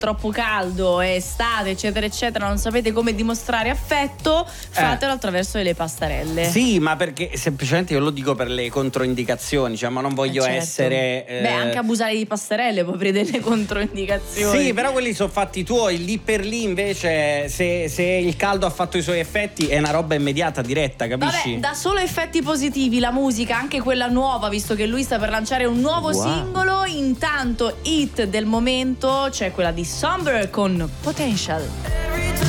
troppo caldo, è estate, eccetera eccetera, non sapete come dimostrare affetto, fatelo attraverso delle pastarelle. Sì, ma perché semplicemente io lo dico per le controindicazioni, cioè, ma non voglio certo. essere anche abusare di pastarelle può aprire delle controindicazioni. Sì, però quelli sono fatti tuoi, lì per lì invece se il caldo ha fatto i suoi effetti è una roba immediata, diretta, capisci? Vabbè, dà solo effetti positivi la musica, anche quella nuova, visto che lui sta per lanciare un nuovo singolo. Intanto hit del momento c'è quella di Somber con Potential.